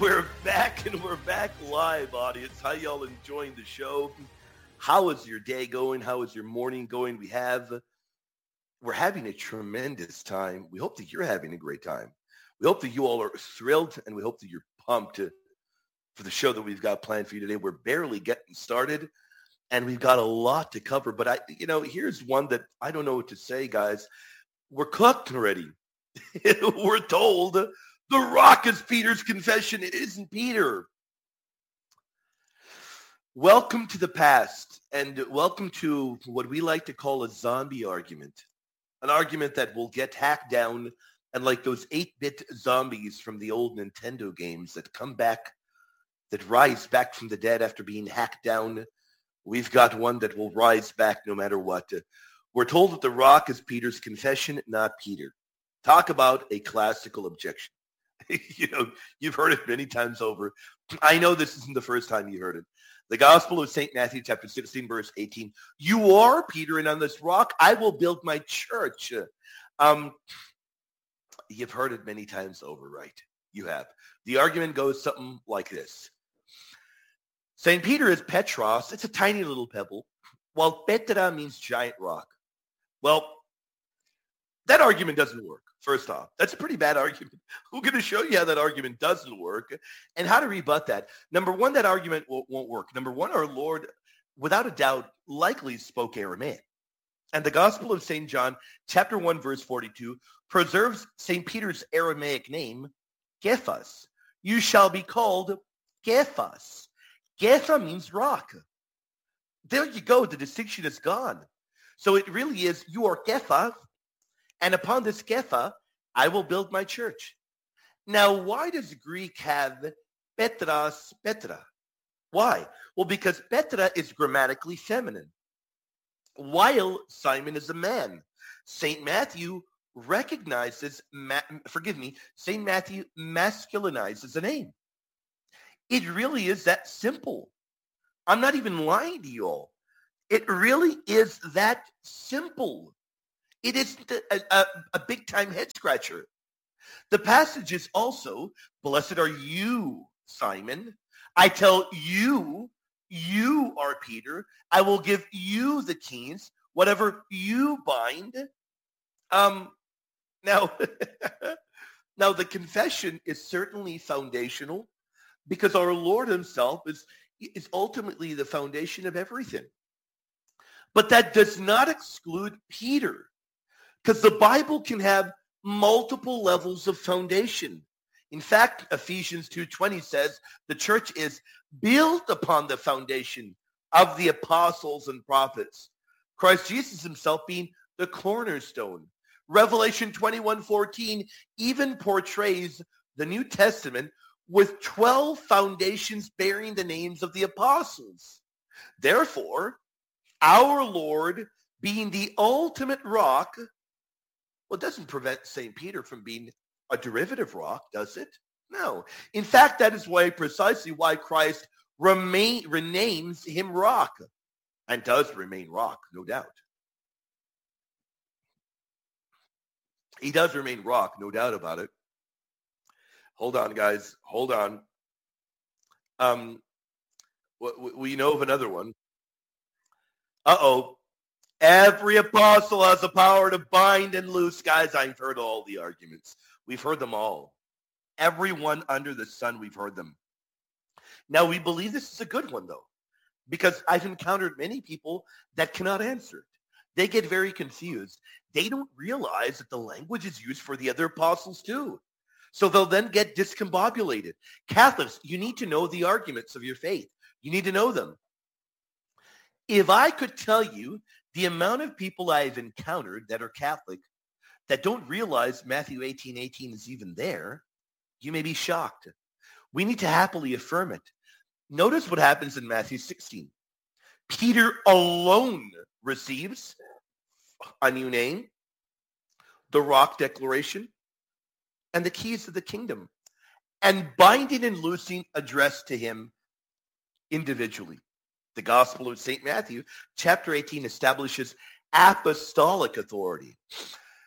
We're back and we're back live, audience. How y'all enjoying the show? How is your day going? How is your morning going? We're having a tremendous time. We hope that you're having a great time. We hope that you all are thrilled, and we hope that you're pumped for the show that we've got planned for you today. We're barely getting started, and we've got a lot to cover. But here's one that I don't know what to say, guys. We're cooked already. We're told the Rock is Peter's confession. It isn't Peter. Welcome to the past, and welcome to what we like to call a zombie argument. An argument that will get hacked down, and like those 8-bit zombies from the old Nintendo games that come back, that rise back from the dead after being hacked down, we've got one that will rise back no matter what. We're told that the Rock is Peter's confession, not Peter. Talk about a classical objection. You've heard it many times over. I know this isn't the first time you heard it. The Gospel of St. Matthew, chapter 16, verse 18. You are Peter, and on this rock I will build my church. You've heard it many times over, right? You have. The argument goes something like this. St. Peter is Petros. It's a tiny little pebble, while Petra means giant rock. Well, that argument doesn't work. First off, that's a pretty bad argument. We're going to show you how that argument doesn't work and how to rebut that. Number one, that argument won't work. Number one, our Lord, without a doubt, likely spoke Aramaic. And the Gospel of St. John, chapter 1, verse 42, preserves St. Peter's Aramaic name, Kephas. You shall be called Kephas. Kepha means rock. There you go. The distinction is gone. So it really is, you are Kephas. And upon this Kepha, I will build my church. Now, why does Greek have Petras, Petra? Why? Well, because Petra is grammatically feminine, while Simon is a man. St. Matthew recognizes, St. Matthew masculinizes a name. It really is that simple. I'm not even lying to you all. It really is that simple. It isn't a big-time head-scratcher. The passage is also, blessed are you, Simon. I tell you, you are Peter. I will give you the keys, whatever you bind. Now, now the confession is certainly foundational because our Lord himself is ultimately the foundation of everything. But that does not exclude Peter. Because the Bible can have multiple levels of foundation. In fact, Ephesians 2:20 says the church is built upon the foundation of the apostles and prophets. Christ Jesus himself being the cornerstone. Revelation 21:14 even portrays the New Testament with 12 foundations bearing the names of the apostles. Therefore, our Lord being the ultimate rock, well, it doesn't prevent St. Peter from being a derivative rock, does it? No. In fact, that is precisely why Christ renames him rock, and does remain rock, no doubt. He does remain rock, no doubt about it. Hold on, guys. Hold on. We know of another one. Uh-oh. Every apostle has the power to bind and loose. Guys, I've heard all the arguments. We've heard them all. Everyone under the sun, we've heard them. Now, we believe this is a good one, though, because I've encountered many people that cannot answer it. They get very confused. They don't realize that the language is used for the other apostles, too. So they'll then get discombobulated. Catholics, you need to know the arguments of your faith. You need to know them. If I could tell you the amount of people I've encountered that are Catholic that don't realize Matthew 18:18 is even there, you may be shocked. We need to happily affirm it. Notice what happens in Matthew 16. Peter alone receives a new name, the rock declaration, and the keys of the kingdom, and binding and loosing addressed to him individually. The Gospel of St. Matthew, chapter 18, establishes apostolic authority.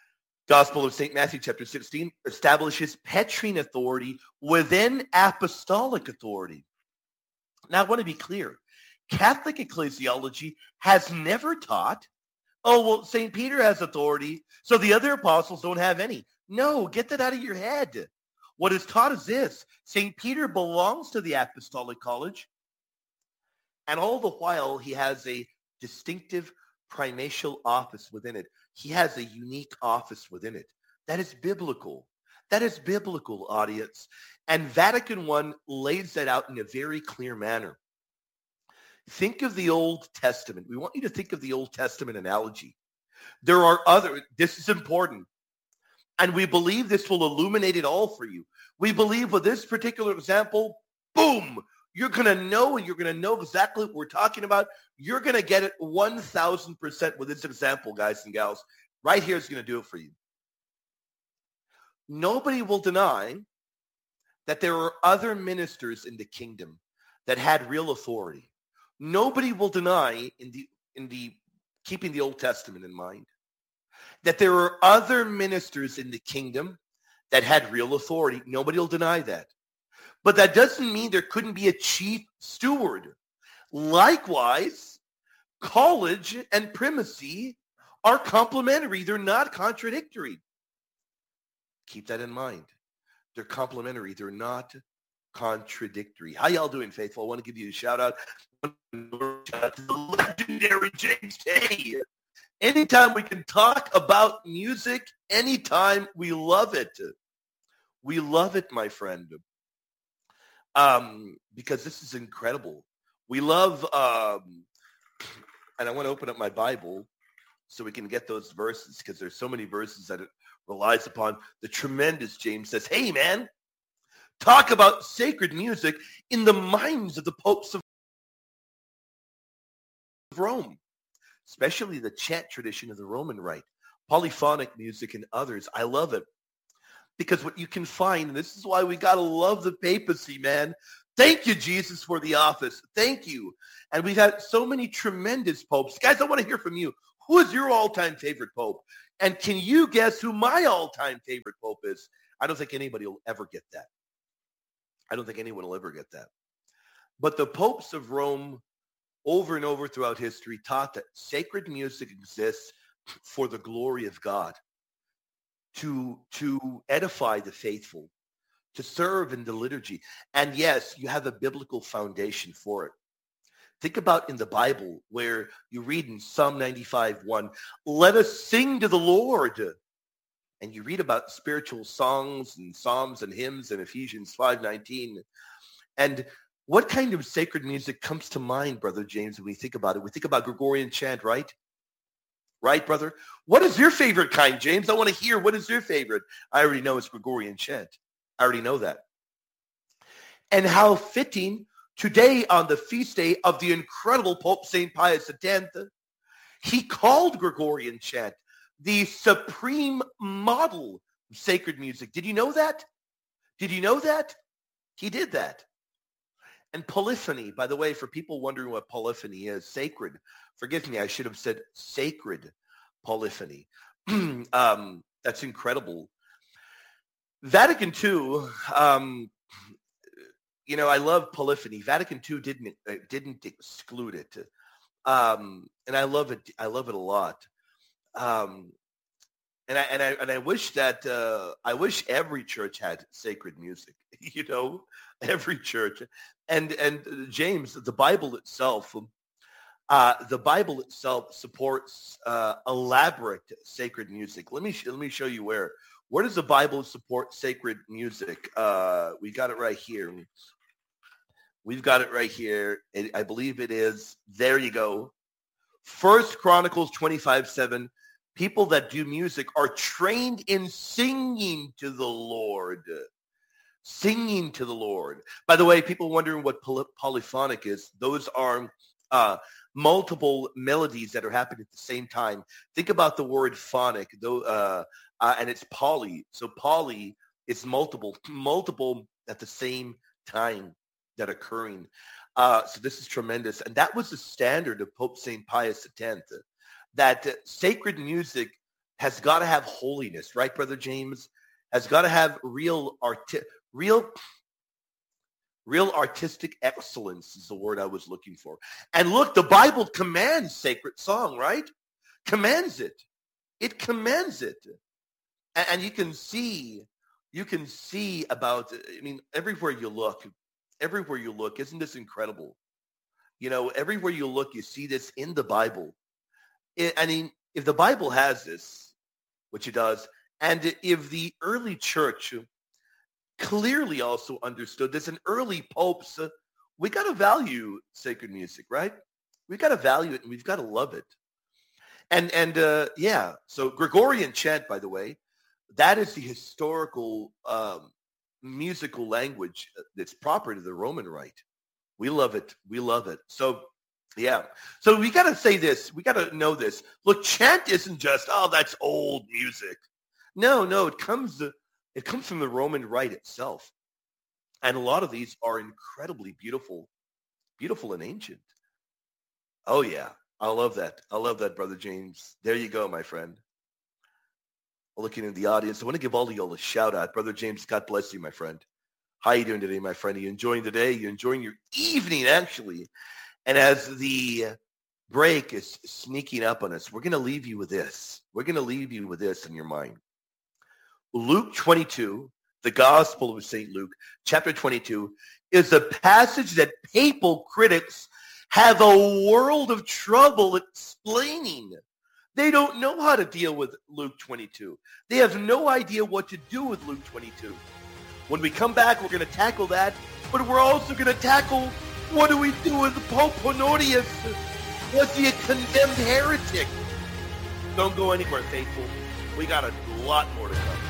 Gospel of St. Matthew, chapter 16, establishes Petrine authority within apostolic authority. Now, I want to be clear. Catholic ecclesiology has never taught, oh, well, St. Peter has authority, so the other apostles don't have any. No, get that out of your head. What is taught is this. St. Peter belongs to the apostolic college, and all the while he has a distinctive primatial office within it. He has a unique office within it. That is biblical. That is biblical, audience. And Vatican I lays that out in a very clear manner. Think of the Old Testament. We want you to think of the Old Testament analogy. There are this is important. And we believe this will illuminate it all for you. We believe with this particular example, boom, you're going to know, and you're going to know exactly what we're talking about. You're going to get it 1,000% with this example, guys and gals. Right here is going to do it for you. Nobody will deny that there are other ministers in the kingdom that had real authority. Nobody will deny, in the keeping the Old Testament in mind, that there are other ministers in the kingdom that had real authority. Nobody will deny that. But that doesn't mean there couldn't be a chief steward. Likewise, college and primacy are complementary. They're not contradictory. Keep that in mind. They're complementary. They're not contradictory. How y'all doing, faithful? I want to give you a shout out. Shout out to the legendary James Tay. Anytime we can talk about music, anytime, we love it. We love it, my friend. Because this is incredible. We love, and I want to open up my Bible so we can get those verses, because there's so many verses that it relies upon. The tremendous James says, hey, man, talk about sacred music in the minds of the popes of Rome, especially the chant tradition of the Roman Rite, polyphonic music and others. I love it. Because what you can find, and this is why we got to love the papacy, man. Thank you, Jesus, for the office. Thank you. And we've had so many tremendous popes. Guys, I want to hear from you. Who is your all-time favorite pope? And can you guess who my all-time favorite pope is? I don't think anybody will ever get that. I don't think anyone will ever get that. But the popes of Rome, over and over throughout history, taught that sacred music exists for the glory of God. To edify the faithful, to serve in the liturgy. And yes, you have a biblical foundation for it. Think about in the Bible where you read in Psalm 95:1, let us sing to the Lord. And you read about spiritual songs and psalms and hymns in Ephesians 5:19. And what kind of sacred music comes to mind, Brother James, when we think about it? We think about Gregorian chant, right? Right, brother? What is your favorite kind, James? I want to hear, what is your favorite? I already know it's Gregorian chant. I already know that. And how fitting today on the feast day of the incredible Pope St. Pius X, he called Gregorian chant the supreme model of sacred music. Did you know that? Did you know that? He did that. And polyphony, by the way, for people wondering what polyphony is, sacred. Forgive me, I should have said sacred polyphony. That's incredible. Vatican II, I love polyphony. Vatican II didn't exclude it, and I love it. I love it a lot. And I wish that I wish every church had sacred music. Every church. And James, the Bible itself supports elaborate sacred music. Let me show you where. Where does the Bible support sacred music? We got it right here. We've got it right here. I believe it is. There you go. 1 Chronicles 25:7. People that do music are trained in singing to the Lord. Singing to the Lord. By the way, people wondering what polyphonic is. Those are multiple melodies that are happening at the same time. Think about the word phonic, though, and it's poly. So poly is multiple at the same time that occurring. So this is tremendous. And that was the standard of Pope St. Pius X, that sacred music has got to have holiness, right, Brother James? Has got to have real artistic excellence is the word I was looking for. And look, the Bible commands sacred song, right? Commands it. It commands it. And you can see about, I mean, everywhere you look, isn't this incredible? You know, everywhere you look, you see this in the Bible. I mean, if the Bible has this, which it does, and if the early church clearly also understood this, and early popes, we got to value sacred music, right? We got to value it, and we've got to love it. And yeah, so Gregorian chant, by the way, that is the historical musical language that's proper to the Roman Rite. We love it. We love it. So, yeah. So we got to say this. We got to know this. Look, chant isn't just, oh, that's old music. No, it comes from the Roman Rite itself. And a lot of these are incredibly beautiful and ancient. Oh, yeah. I love that. I love that, Brother James. There you go, my friend. Looking in the audience, I want to give all of y'all a shout out. Brother James, God bless you, my friend. How you doing today, my friend? Are you enjoying the day? You're enjoying your evening, actually. And as the break is sneaking up on us, we're going to leave you with this. We're going to leave you with this in your mind. Luke 22, the Gospel of St. Luke, chapter 22, is a passage that papal critics have a world of trouble explaining. They don't know how to deal with Luke 22. They have no idea what to do with Luke 22. When we come back, we're going to tackle that, but we're also going to tackle what do we do with Pope Honorius? Was he a condemned heretic? Don't go anywhere, faithful. We got a lot more to come.